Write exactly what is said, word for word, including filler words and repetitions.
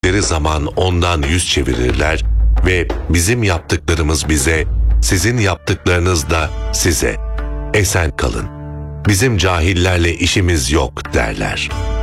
gördükleri zaman ondan yüz çevirirler ve bizim yaptıklarımız bize, sizin yaptıklarınız da size. Esen kalın. Bizim cahillerle işimiz yok derler.